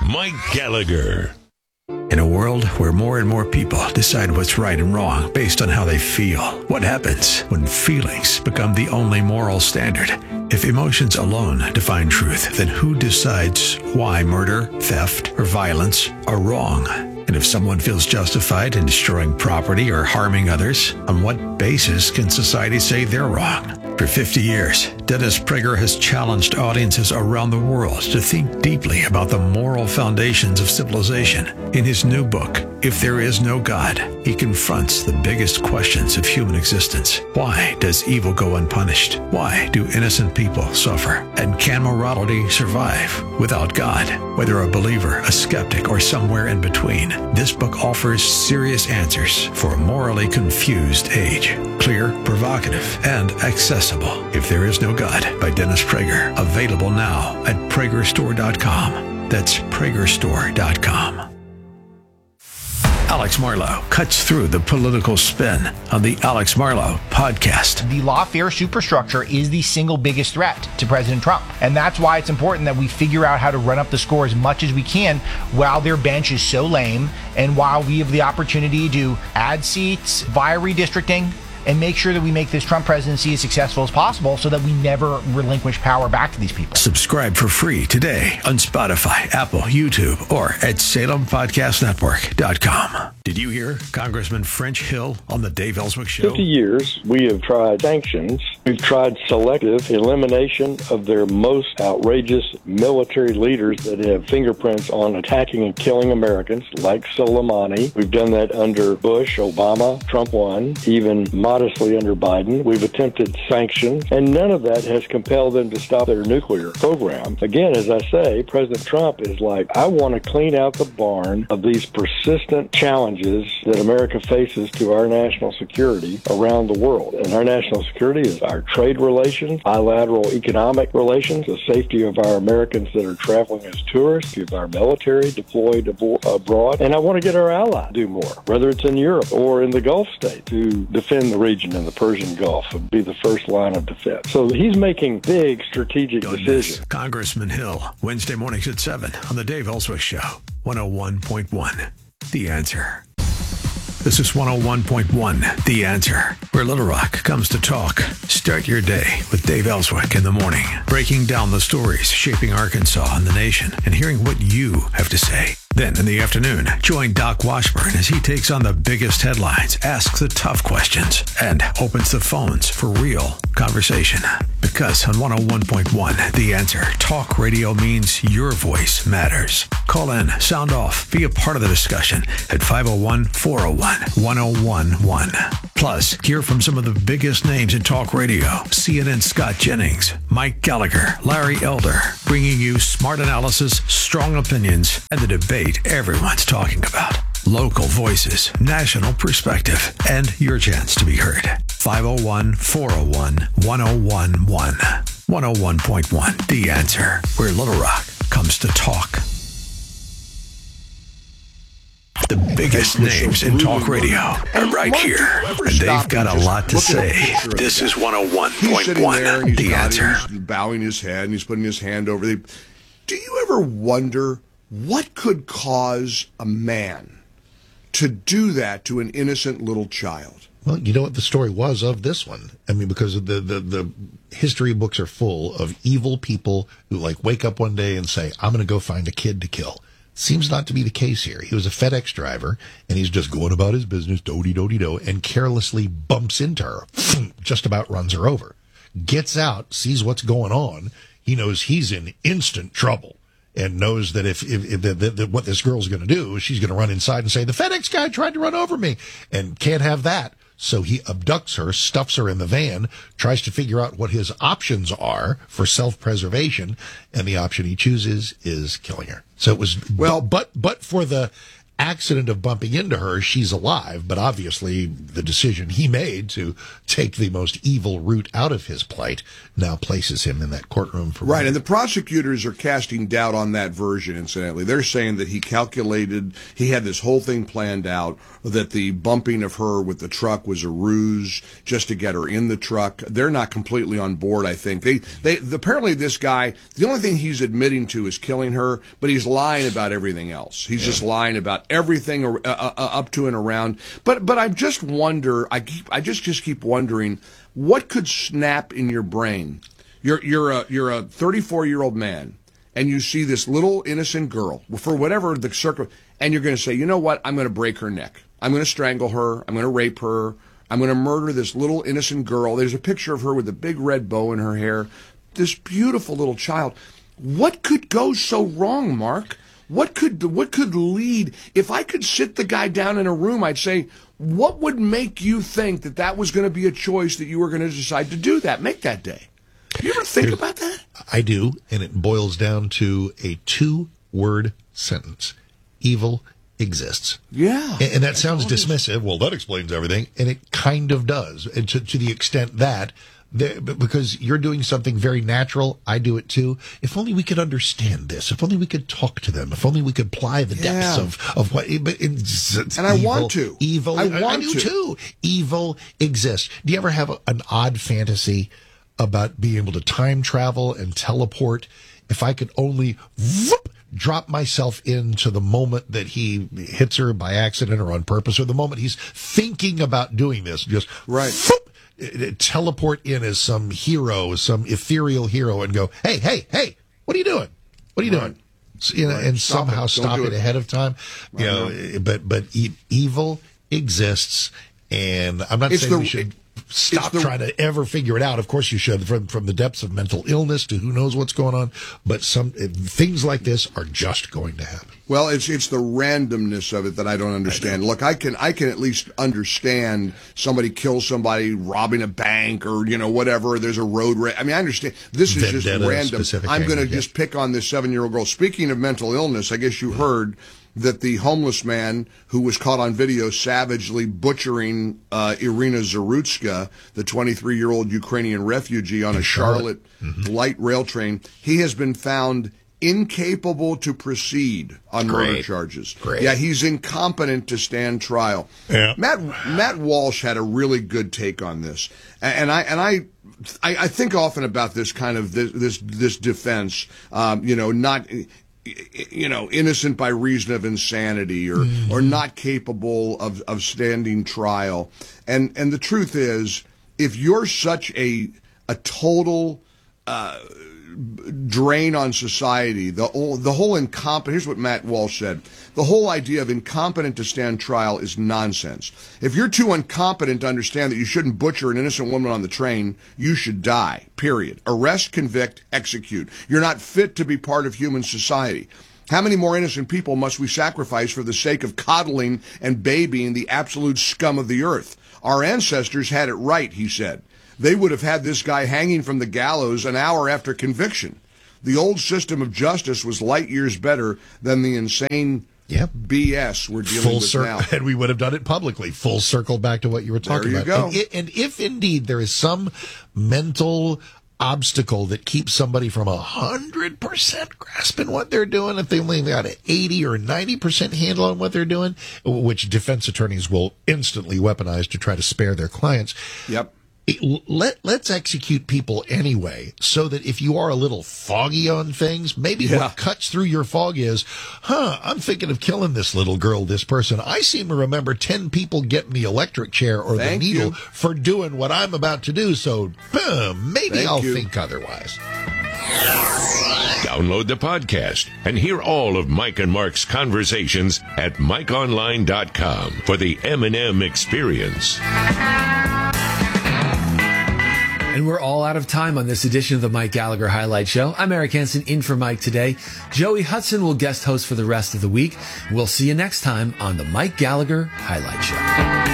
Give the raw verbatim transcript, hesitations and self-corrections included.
Mike Gallagher. In a world where more and more people decide what's right and wrong based on how they feel, what happens when feelings become the only moral standard? If emotions alone define truth, then who decides why murder, theft, or violence are wrong? And if someone feels justified in destroying property or harming others, on what basis can society say they're wrong? For fifty years, Dennis Prager has challenged audiences around the world to think deeply about the moral foundations of civilization. In his new book, If There Is No God, he confronts the biggest questions of human existence. Why does evil go unpunished? Why do innocent people suffer? And can morality survive without God? Whether a believer, a skeptic, or somewhere in between, this book offers serious answers for a morally confused age. Clear, provocative, and accessible. If There Is No God by Dennis Prager. Available now at Prager Store dot com. That's Prager Store dot com. Alex Marlow cuts through the political spin on the Alex Marlow podcast. The lawfare superstructure is the single biggest threat to President Trump. And that's why it's important that we figure out how to run up the score as much as we can while their bench is so lame and while we have the opportunity to add seats via redistricting and make sure that we make this Trump presidency as successful as possible so that we never relinquish power back to these people. Subscribe for free today on Spotify, Apple, YouTube, or at Salem Podcast Network dot com. Did you hear Congressman French Hill on the Dave Ellswick Show? fifty years, we have tried sanctions. We've tried selective elimination of their most outrageous military leaders that have fingerprints on attacking and killing Americans, like Soleimani. We've done that under Bush, Obama, Trump one, even modestly under Biden. We've attempted sanctions, and none of that has compelled them to stop their nuclear program. Again, as I say, President Trump is like, I want to clean out the barn of these persistent challenges that America faces to our national security around the world. And our national security is our trade relations, bilateral economic relations, the safety of our Americans that are traveling as tourists, of our military deployed abroad. And I want to get our allies to do more, whether it's in Europe or in the Gulf states, to defend the region in the Persian Gulf and be the first line of defense. So he's making big strategic Don't decisions. miss Congressman Hill, Wednesday mornings at seven on the Dave Ellswick Show, one oh one point one. The Answer. This is one oh one point one, The Answer, where Little Rock comes to talk. Start your day with Dave Ellswick in the morning, breaking down the stories shaping Arkansas and the nation, and hearing what you have to say. Then in the afternoon, join Doc Washburn as he takes on the biggest headlines, asks the tough questions, and opens the phones for real conversation. Because on one oh one point one, The Answer, talk radio means your voice matters. Call in, sound off, be a part of the discussion at five oh one, four oh one, one oh one one. Plus, hear from some of the biggest names in talk radio. C N N's Scott Jennings, Mike Gallagher, Larry Elder, bringing you smart analysis, strong opinions, and the debate everyone's talking about. Local voices, national perspective, and your chance to be heard. five oh one, four oh one, one oh one one. one oh one point one, The Answer, where Little Rock comes to talk. The biggest names in talk radio are right here, and they've got a lot to say. This is one oh one point one, The Answer. He's bowing his head, and he's putting his hand over the... Do you ever wonder what could cause a man to do that to an innocent little child? Well, you know what the story was of this one. I mean, because the, the, the history books are full of evil people who, like, wake up one day and say, I'm going to go find a kid to kill. Seems not to be the case here. He was a FedEx driver, and he's just going about his business, do-de-do-de-do, and carelessly bumps into her, just about runs her over. Gets out, sees what's going on. He knows he's in instant trouble, and knows that if, if, if that, that, that what this girl's going to do is she's going to run inside and say, the FedEx guy tried to run over me, and can't have that. So he abducts her, stuffs her in the van, tries to figure out what his options are for self-preservation, and the option he chooses is killing her. So it was, well, but, but for the accident of bumping into her, she's alive, but obviously the decision he made to take the most evil route out of his plight now places him in that courtroom for right. murder. And the prosecutors are casting doubt on that version, incidentally. They're saying that he calculated, he had this whole thing planned out, that the bumping of her with the truck was a ruse just to get her in the truck. They're not completely on board, I think. They, they, apparently this guy, the only thing he's admitting to is killing her, but he's lying about everything else. He's yeah. just lying about everything uh, uh, up to and around. But but I just wonder, I keep, I just, just keep wondering, what could snap in your brain? You're you're a you're a thirty-four year old man, and you see this little innocent girl for whatever the circle, and you're going to say, you know what? I'm going to break her neck. I'm going to strangle her. I'm going to rape her. I'm going to murder this little innocent girl. There's a picture of her with a big red bow in her hair. This beautiful little child. What could go so wrong, Mark? What could what could lead? If I could sit the guy down in a room, I'd say, what would make you think that that was going to be a choice that you were going to decide to do that, make that day? You ever think There's, about that? I do, and it boils down to a two-word sentence. Evil exists. Yeah. And, and that sounds dismissive. Well, that explains everything, and it kind of does, and to, to the extent that There, because you're doing something very natural, I do it too. If only we could understand this. If only we could talk to them. If only we could apply the depths yeah. of, of what. But it's, it's and I evil, want to. Evil. I want I, I do to. too. Evil exists. Do you ever have a, an odd fantasy about being able to time travel and teleport? If I could only whoop, drop myself into the moment that he hits her by accident or on purpose, or the moment he's thinking about doing this, just right. Whoop, teleport in as some hero, some ethereal hero, and go, hey, hey, hey, what are you doing? What are you right. doing? So, you know, right. and Stop somehow it. stop it. it ahead of time. You know, know, but but e- evil exists, and I'm not it's saying the, we should it, stop the, trying to ever figure it out. Of course, you should, from from the depths of mental illness to who knows what's going on. But some things like this are just going to happen. Well, it's it's the randomness of it that I don't understand. I Look, I can I can at least understand somebody kills somebody robbing a bank or you know whatever. There's a road race. I mean, I understand. This is Vendetta, just random. I'm going to just pick on this seven year old girl. Speaking of mental illness, I guess you yeah. heard that the homeless man who was caught on video savagely butchering uh, Irina Zarutska, the twenty-three year old Ukrainian refugee on In a Charlotte, Charlotte mm-hmm. light rail train, he has been found incapable to proceed on Great. murder charges. Great. Yeah, he's incompetent to stand trial. Yeah. Matt Matt Walsh had a really good take on this, and I and I. I, I think often about this kind of this this, this defense. Um, you know, not you know innocent by reason of insanity, or mm. or not capable of of standing trial. And and the truth is, if you're such a a total uh, drain on society, the whole, the whole incompetent, here's what Matt Walsh said, the whole idea of incompetent to stand trial is nonsense. If you're too incompetent to understand that you shouldn't butcher an innocent woman on the train, you should die, period. Arrest, convict, execute. You're not fit to be part of human society. How many more innocent people must we sacrifice for the sake of coddling and babying the absolute scum of the earth? Our ancestors had it right, he said. They would have had this guy hanging from the gallows an hour after conviction. The old system of justice was light years better than the insane yep. B S we're dealing Full with cir- now. And we would have done it publicly. Full circle back to what you were talking there you about. Go. And, and if indeed there is some mental obstacle that keeps somebody from a hundred percent grasping what they're doing, if they only got an eighty or ninety percent handle on what they're doing, which defense attorneys will instantly weaponize to try to spare their clients. Yep. It, let, let's execute people anyway, so that if you are a little foggy on things, maybe yeah. what cuts through your fog is, huh, I'm thinking of killing this little girl, this person. I seem to remember ten people getting the electric chair or Thank the needle you. for doing what I'm about to do, so boom, maybe Thank I'll you. think otherwise. Download the podcast and hear all of Mike and Mark's conversations at mike online dot com for the M and M experience. And we're all out of time on this edition of the Mike Gallagher Highlight Show. I'm Eric Hansen, in for Mike today. Joey Hudson will guest host for the rest of the week. We'll see you next time on the Mike Gallagher Highlight Show.